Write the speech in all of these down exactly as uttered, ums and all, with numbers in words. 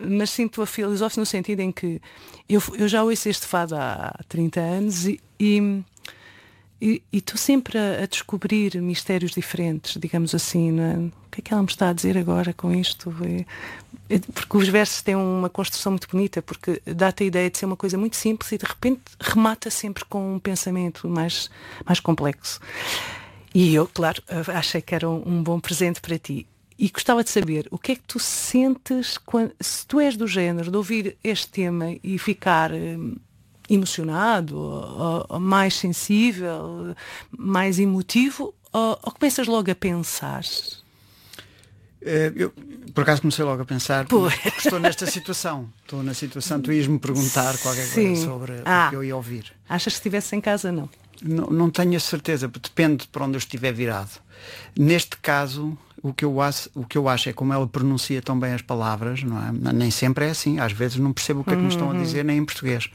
mas sinto-a filosófica no sentido em que eu, eu já ouço este fado há trinta anos e, e E estou sempre a, a descobrir mistérios diferentes, digamos assim, não é? O que é que ela me está a dizer agora com isto? É, é, porque os versos têm uma construção muito bonita, porque dá-te a ideia de ser uma coisa muito simples e de repente remata sempre com um pensamento mais, mais complexo. E eu, claro, achei que era um, um bom presente para ti. E gostava de saber, o que é que tu sentes quando, se tu és do género de ouvir este tema e ficar hum, emocionado, ou, ou mais sensível, mais emotivo, ou, ou começas logo a pensar? Eu, por acaso, comecei logo a pensar, porque estou nesta situação. Estou na situação, tu ias-me perguntar qualquer Sim. coisa sobre ah, o que eu ia ouvir. Achas que estivesse em casa, não? Não, não tenho a certeza, porque depende para onde eu estiver virado. Neste caso, o que, eu acho, o que eu acho é como ela pronuncia tão bem as palavras, não é? Nem sempre é assim. Às vezes não percebo o que é que me estão a dizer, nem em português.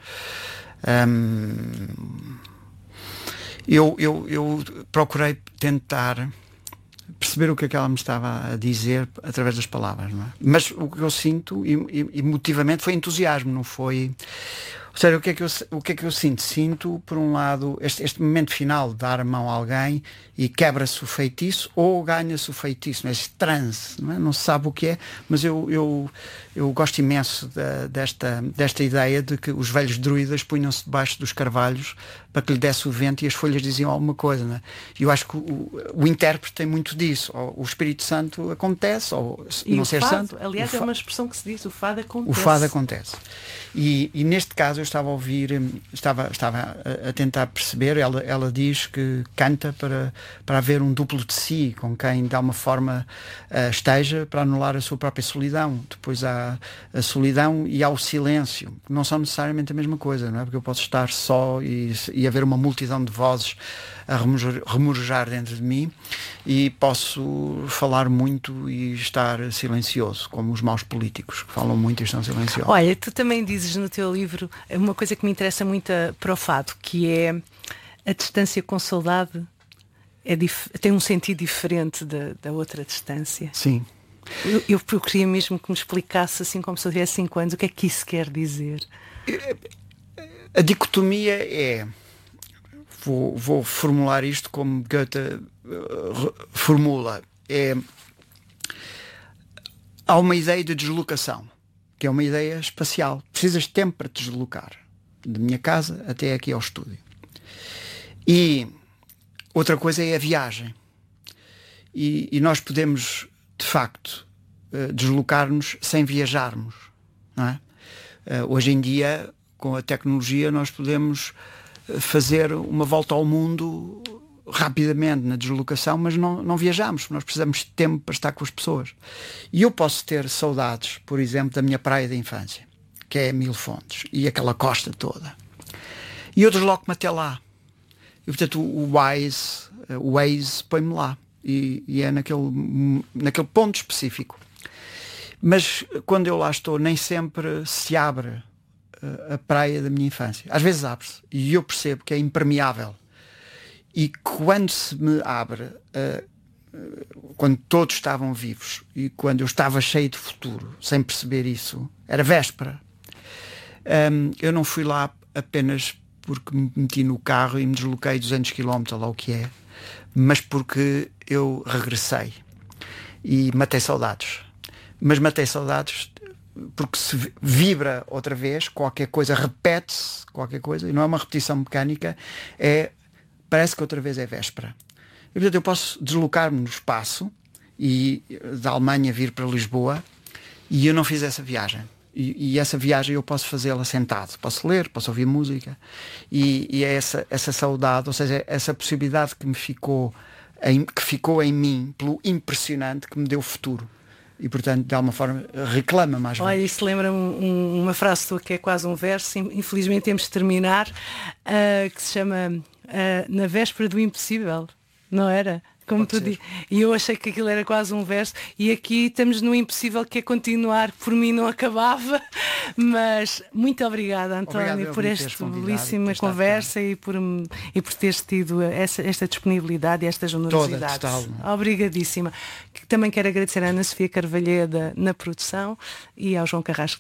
Hum, eu, eu, eu procurei tentar perceber o que é que ela me estava a dizer através das palavras, não é? Mas o que eu sinto e, e, emotivamente foi entusiasmo, não foi... Ou seja, o que é que eu, o que é que eu sinto? Sinto, por um lado, este, este momento final de dar a mão a alguém e quebra-se o feitiço ou ganha-se o feitiço, não é? Este transe, não é? Não se sabe o que é, mas eu, eu, eu gosto imenso da, desta, desta ideia de que os velhos druidas punham-se debaixo dos carvalhos para que lhe desse o vento e as folhas diziam alguma coisa, não é? E eu acho que o, o intérprete tem muito disso. Ou o Espírito Santo acontece, ou e não o ser fado, santo. aliás, é uma expressão que se diz, o fado acontece. O fado acontece. E, e neste caso eu estava a ouvir, estava, estava a, a tentar perceber, ela, ela diz que canta para, para haver um duplo de si, com quem de alguma forma uh, esteja, para anular a sua própria solidão. Depois há a solidão e há o silêncio, que não são necessariamente a mesma coisa, não é? Porque eu posso estar só e, e haver uma multidão de vozes a remorejar dentro de mim e posso falar muito e estar silencioso, como os maus políticos que falam muito e estão silenciosos. Olha, tu também dizes no teu livro uma coisa que me interessa muito para o fado, que é a distância com saudade é tem um sentido diferente da, da outra distância. Sim. Eu, eu queria mesmo que me explicasse, assim como se eu tivesse cinco anos, o que é que isso quer dizer. A dicotomia é... Vou, vou formular isto como Goethe uh, formula. É, há uma ideia de deslocação, que é uma ideia espacial. Precisas de tempo para te deslocar. De minha casa até aqui ao estúdio. E outra coisa é a viagem. E, e nós podemos, de facto, uh, deslocar-nos sem viajarmos. Não é? Uh, hoje em dia, com a tecnologia, nós podemos fazer uma volta ao mundo rapidamente na deslocação, mas não, não viajamos, nós precisamos de tempo para estar com as pessoas. E eu posso ter saudades, por exemplo, da minha praia da infância, que é Mil Fontes, e aquela costa toda. E eu desloco-me até lá. E, portanto, o Waze, o Waze põe-me lá. E, e é naquele, naquele ponto específico. Mas quando eu lá estou, nem sempre se abre a praia da minha infância. Às vezes abre-se e eu percebo que é impermeável. E quando se me abre, uh, uh, quando todos estavam vivos e quando eu estava cheio de futuro, sem perceber isso, era véspera. Um, eu não fui lá apenas porque me meti no carro e me desloquei duzentos quilómetros, lá o que é, mas porque eu regressei e matei saudades. Mas matei saudades porque se vibra outra vez, qualquer coisa repete-se, qualquer coisa, e não é uma repetição mecânica, é, parece que outra vez é véspera. E, portanto, eu posso deslocar-me no espaço e da Alemanha vir para Lisboa e eu não fiz essa viagem. E, e essa viagem eu posso fazê-la sentado. Posso ler, posso ouvir música. E, e é essa, essa saudade, ou seja, essa possibilidade que me ficou em, que ficou em mim pelo impressionante que me deu futuro. E, portanto, de alguma forma, reclama mais. Olha, isso lembra-me um, uma frase tua que é quase um verso, infelizmente temos de terminar, uh, que se chama uh, Na Véspera do Impossível, não era? Como tu dizes. E eu achei que aquilo era quase um verso. E aqui estamos no impossível, que é continuar. Por mim não acabava. Mas muito obrigada, António, Obrigado, por esta belíssima conversa e por, e por teres tido essa, esta disponibilidade e esta generosidade. Toda, total. Obrigadíssima. Também quero agradecer a Ana Sofia Carvalheda na produção e ao João Carrasco